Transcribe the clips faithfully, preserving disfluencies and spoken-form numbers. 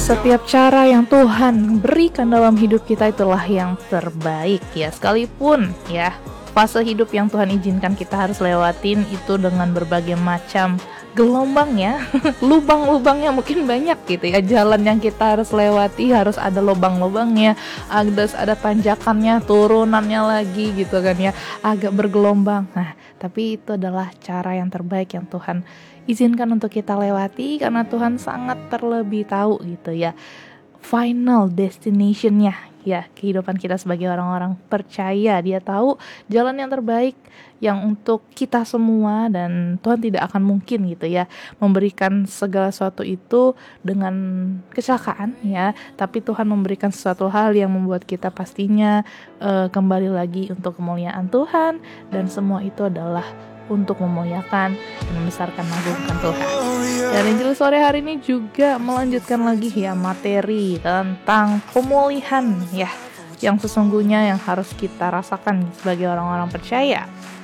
Setiap cara yang Tuhan berikan dalam hidup kita itulah yang terbaik ya. Sekalipun ya fase hidup yang Tuhan izinkan kita harus lewatin itu dengan berbagai macam gelombang ya. Lubang-lubangnya mungkin banyak gitu ya. Jalan yang kita harus lewati harus ada lubang-lubangnya, ada ada tanjakannya, turunannya lagi gitu kan ya. Agak bergelombang. Nah, tapi itu adalah cara yang terbaik yang Tuhan izinkan untuk kita lewati karena Tuhan sangat terlebih tahu gitu ya final destinationnya ya kehidupan kita sebagai orang-orang percaya. Dia tahu jalan yang terbaik yang untuk kita semua dan Tuhan tidak akan mungkin gitu ya memberikan segala sesuatu itu dengan kecelakaan ya, tapi Tuhan memberikan sesuatu hal yang membuat kita pastinya uh, kembali lagi untuk kemuliaan Tuhan, dan semua itu adalah untuk memuliakan dan membesarkan mengagungkan Tuhan. Dan Injil sore hari ini juga melanjutkan lagi ya materi tentang pemulihan ya yang sesungguhnya yang harus kita rasakan sebagai orang-orang percaya.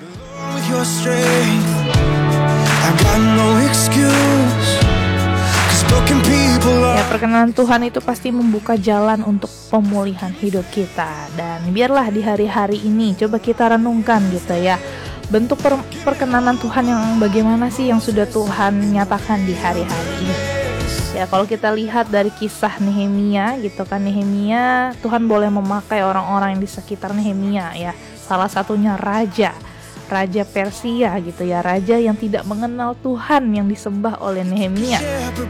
Ya, perkenanan Tuhan itu pasti membuka jalan untuk pemulihan hidup kita. Dan biarlah di hari-hari ini coba kita renungkan gitu ya, bentuk per- perkenanan Tuhan yang bagaimana sih yang sudah Tuhan nyatakan di hari-hari ini. Ya, kalau kita lihat dari kisah Nehemia gitu kan, Nehemia Tuhan boleh memakai orang-orang yang di sekitar Nehemia ya. Salah satunya raja, raja Persia gitu ya, raja yang tidak mengenal Tuhan yang disembah oleh Nehemia.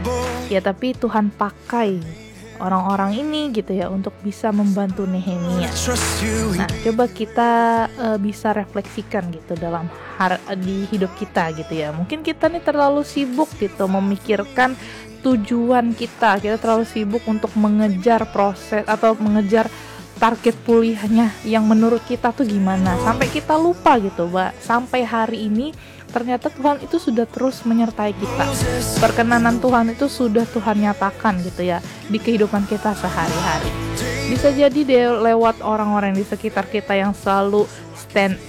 Ya, tapi Tuhan pakai orang-orang ini gitu ya untuk bisa membantu Nehemia. Nah, coba kita uh, bisa refleksikan gitu dalam har- di hidup kita gitu ya. Mungkin kita nih terlalu sibuk gitu memikirkan tujuan kita. Kita terlalu sibuk untuk mengejar proses atau mengejar target pulihnya yang menurut kita tuh gimana. Sampai kita lupa gitu, Mbak. Sampai hari ini ternyata Tuhan itu sudah terus menyertai kita. Perkenanan Tuhan itu sudah Tuhan nyatakan gitu ya di kehidupan kita sehari-hari. Bisa jadi deh lewat orang-orang di sekitar kita yang selalu stand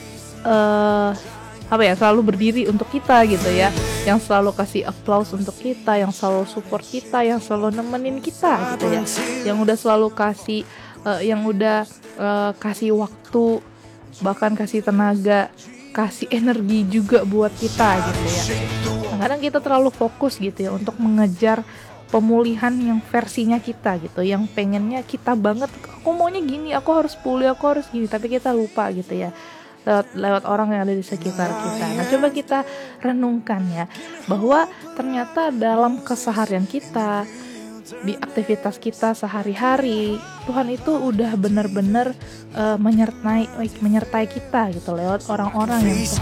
uh, apa ya, selalu berdiri untuk kita gitu ya, yang selalu kasih applause untuk kita, yang selalu support kita, yang selalu nemenin kita gitu ya, yang udah selalu kasih uh, yang udah uh, kasih waktu, bahkan kasih tenaga, kasih energi juga buat kita gitu ya. Kadang kita terlalu fokus gitu ya untuk mengejar pemulihan yang versinya kita gitu, yang pengennya kita banget, aku maunya gini, aku harus pulih, aku harus gini, tapi kita lupa gitu ya lewat, lewat orang yang ada di sekitar kita. Nah, coba kita renungkan ya bahwa ternyata dalam keseharian kita, di aktivitas kita sehari-hari, Tuhan itu udah benar-benar uh, menyertai menyertai kita gitu lewat orang-orang yang